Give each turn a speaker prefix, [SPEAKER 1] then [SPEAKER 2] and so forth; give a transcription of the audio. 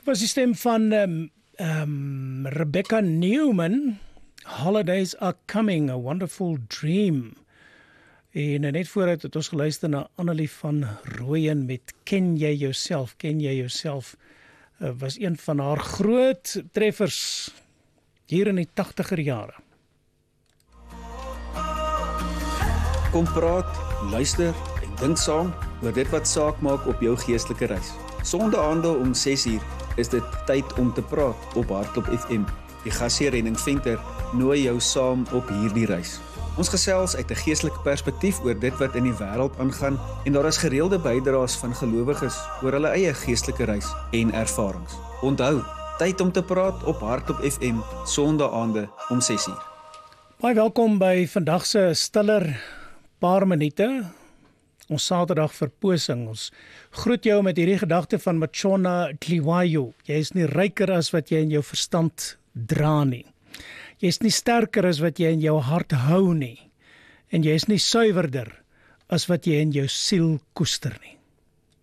[SPEAKER 1] Was die stem van Rebecca Newman, Holidays Are Coming, A Wonderful Dream. En net vooruit het ons geluister na Annelie van Rooyen met Ken Jy Jouself? Ken Jy Jouself was een van haar groot treffers hier in die 80er jare.
[SPEAKER 2] Kom praat, luister en dink saam oor dit wat saak maak op jou geestelike reis. Sondaande om 6uur is dit tyd om te praat op Hardloop FM. Die gasheer Henning Venter nooi jou saam op hierdie reis. Ons gesels uit 'n geestelike perspektief oor dit wat in die wêreld aangaan en daar is gereelde bydraes van gelowiges oor hulle eie geestelike reis en ervarings. Onthou, tyd om te praat op Hardloop FM, sondaande om 6uur.
[SPEAKER 1] Baie welkom by vandag se stiller paar minute. Ons Saterdag verposing. Ons groet jou met hierdie gedagte van Machona Dliwayo. Jy is nie ryker as wat jy in jou verstand dra nie. Jy is nie sterker as wat jy in jou hart hou nie. En jy is nie suiwerder as wat jy in jou siel koester nie.